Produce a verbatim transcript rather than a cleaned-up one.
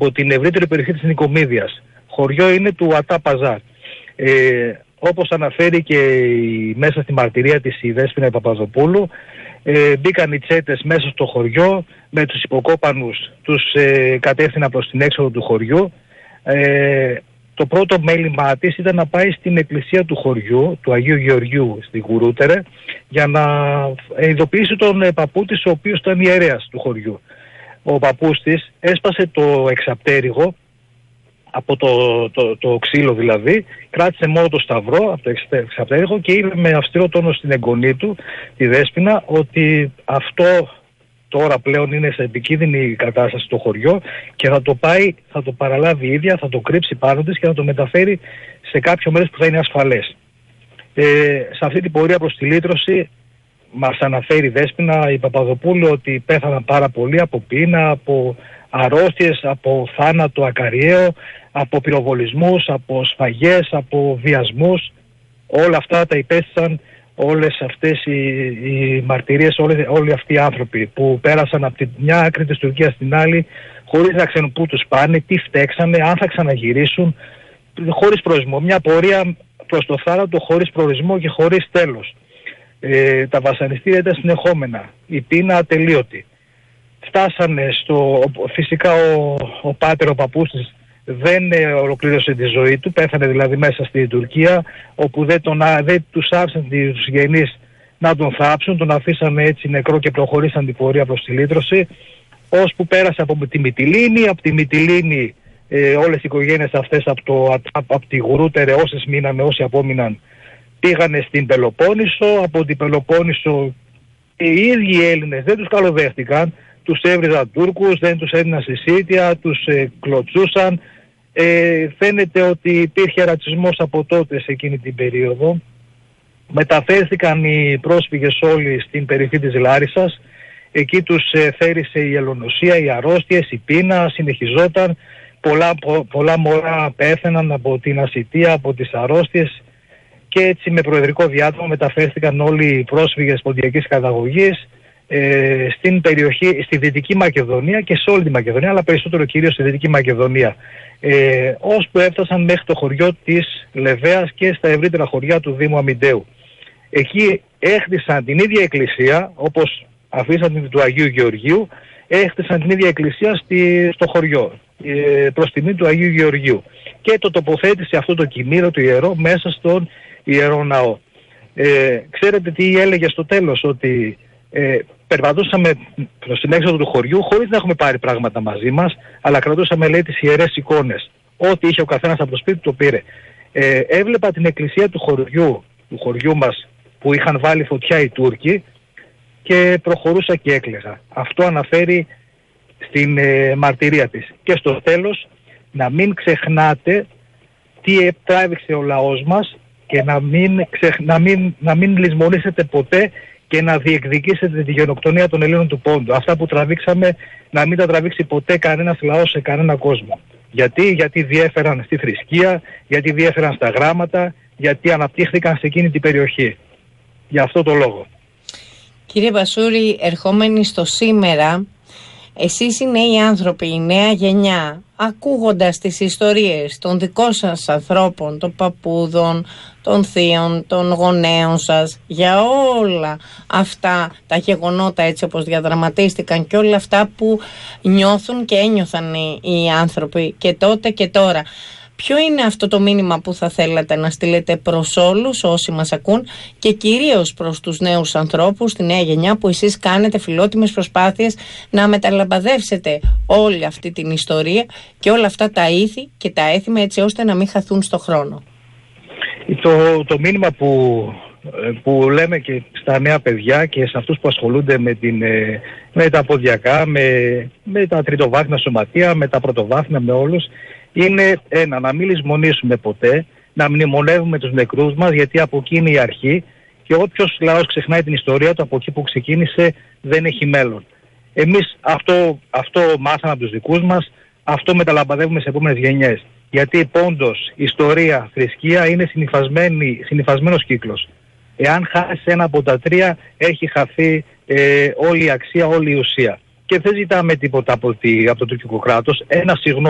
από την ευρύτερη περιοχή της Νικομύδιας. Χωριό είναι του Ατά Παζάρ. Ε, όπως αναφέρει και η, μέσα στη μαρτυρία της η Δέσποινα Παπαδοπούλου, ε, μπήκαν οι τσέτες μέσα στο χωριό, με τους υποκόπανους τους ε, κατεύθυναν προς την έξοδο του χωριού. Ε, το πρώτο μέλημά της ήταν να πάει στην εκκλησία του χωριού, του Αγίου Γεωργίου στη Γουρούτερε, για να ειδοποιήσει τον ε, παππού της, ο οποίος ήταν ιερέας του χωριού. Ο παππούς της έσπασε το εξαπτέρυγο, από το, το, το ξύλο δηλαδή, κράτησε μόνο το σταυρό από το εξαπτέρυγο και είπε με αυστηρό τόνο στην εγγονή του, τη Δέσποινα, ότι αυτό τώρα πλέον είναι σε επικίνδυνη κατάσταση στο χωριό και θα το πάει, θα το παραλάβει η ίδια, θα το κρύψει πάνω της και θα το μεταφέρει σε κάποιο μέρος που θα είναι ασφαλές. Ε, σε αυτή την πορεία προς τη λύτρωση μας αναφέρει η Δέσποινα η Παπαδοπούλου ότι πέθαναν πάρα πολύ από πείνα, από αρρώστιες, από θάνατο ακαριαίο, από πυροβολισμούς, από σφαγές, από βιασμούς. Όλα αυτά τα υπέστησαν όλες αυτές οι, οι μαρτυρίες, όλοι, όλοι αυτοί οι άνθρωποι που πέρασαν από τη μια άκρη της Τουρκίας στην άλλη, χωρίς να ξέρουν πού τους πάνε, τι φταίξανε, αν θα ξαναγυρίσουν, χωρίς προορισμό. Μια πορεία προς το θάνατο χωρίς προορισμό και χωρίς τέλος. Ε, τα βασανιστήρια ήταν συνεχόμενα, η πείνα ατελείωτη. Φτάσανε στο... Φυσικά ο, ο πάτερ, ο παππούς της, δεν ε, ολοκλήρωσε τη ζωή του, πέθανε δηλαδή μέσα στη Τουρκία, όπου δεν, τον, δεν τους άφησαν τους γενείς να τον θάψουν, τον αφήσανε έτσι νεκρό και προχωρήσαν την πορεία προς τη λύτρωση, ώσπου πέρασε από τη Μυτιλήνη, από τη Μυτιλήνη ε, όλες οι οικογένειες αυτές από, το, από, από τη Γουρούτερε, όσες μείνανε, όσοι απόμειναν, πήγανε στην Πελοπόννησο, από την Πελοπόννησο οι ίδιοι οι Έλληνες δεν τους καλοδέχτηκαν, τους έβριζαν Τούρκους, δεν τους έδιναν συσίτια, τους ε, κλωτσούσαν. Ε, φαίνεται ότι υπήρχε ρατσισμός από τότε σε εκείνη την περίοδο. Μεταφέρθηκαν οι πρόσφυγες όλοι στην περιοχή της Λάρισσας. Εκεί τους ε, θέρισε η ελονοσία, οι αρρώστιες, η πείνα, συνεχιζόταν. Πολλά, πο, πολλά μωρά πέθαιναν από την ασιτεία, από τις αρρώστιες. Και έτσι με προεδρικό διάτομο μεταφέρθηκαν όλοι οι πρόσφυγες ποντιακής καταγωγής ε, στην περιοχή, στη Δυτική Μακεδονία και σε όλη τη Μακεδονία, αλλά περισσότερο κυρίως στη Δυτική Μακεδονία. Ε, ώσπου έφτασαν μέχρι το χωριό της Λεβαίας και στα ευρύτερα χωριά του Δήμου Αμυντέου. Εκεί έχτισαν την ίδια εκκλησία, όπως αφήσαν την του Αγίου Γεωργίου, έχτισαν την ίδια εκκλησία στη, στο χωριό, ε, προς τιμή του Αγίου Γεωργίου. Και το τοποθέτησε αυτό το κοιμήλιο του ιερό μέσα στον Ιερό Ναό. Ε, ξέρετε τι έλεγε στο τέλος, ότι ε, περπατούσαμε προς την έξοδο του χωριού χωρίς να έχουμε πάρει πράγματα μαζί μας, αλλά κρατούσαμε, λέει, τις ιερές εικόνες. Ό,τι είχε ο καθένας από το σπίτι το πήρε. Ε, έβλεπα την εκκλησία του χωριού, του χωριού μας που είχαν βάλει φωτιά οι Τούρκοι και προχωρούσα και έκλαιγα. Αυτό αναφέρει στην ε, μαρτυρία της. Και στο τέλος, να μην ξεχνάτε τι τράβηξε ο λαός μας και να μην, ξεχ... να μην, να μην λησμονήσετε ποτέ και να διεκδικήσετε τη γενοκτονία των Ελλήνων του Πόντου. Αυτά που τραβήξαμε να μην τα τραβήξει ποτέ κανένας λαός σε κανένα κόσμο. Γιατί, γιατί διέφεραν στη θρησκεία, γιατί διέφεραν στα γράμματα, γιατί αναπτύχθηκαν σε εκείνη την περιοχή. Για αυτό το λόγο. Κύριε Μπασούρη, ερχόμενοι στο σήμερα, εσείς οι νέοι άνθρωποι, η νέα γενιά, ακούγοντας τις ιστορίες των δικών σας ανθρώπων, των παππούδων, των θείων, των γονέων σας, για όλα αυτά τα γεγονότα έτσι όπως διαδραματίστηκαν και όλα αυτά που νιώθουν και ένιωθαν οι, οι άνθρωποι και τότε και τώρα, ποιο είναι αυτό το μήνυμα που θα θέλατε να στείλετε προς όλους όσοι μας ακούν και κυρίως προς τους νέους ανθρώπους, τη νέα γενιά που εσείς κάνετε φιλότιμες προσπάθειες να μεταλαμπαδεύσετε όλη αυτή την ιστορία και όλα αυτά τα ήθη και τα έθιμα έτσι ώστε να μην χαθούν στο χρόνο? Το, το μήνυμα που, που λέμε και στα νέα παιδιά και σε αυτούς που ασχολούνται με, την, με τα ποδιακά, με, με τα τριτοβάθμια σωματεία, με τα πρωτοβάθμια, με όλους, είναι ένα, να μην λησμονήσουμε ποτέ, να μνημονεύουμε τους νεκρούς μας, γιατί από εκεί είναι η αρχή και όποιος λαός ξεχνάει την ιστορία του από εκεί που ξεκίνησε δεν έχει μέλλον. Εμείς αυτό, αυτό μάθαμε από τους δικούς μας, αυτό μεταλαμπαδεύουμε σε επόμενες γενιές. Γιατί πόντος, ιστορία, θρησκεία είναι συνυφασμένος κύκλος. Εάν χάσει ένα από τα τρία έχει χαθεί ε, όλη η αξία, όλη η ουσία. Και δεν ζητάμε τίποτα από, τη, από το τουρκικό κράτος, ένα συγγνώμη.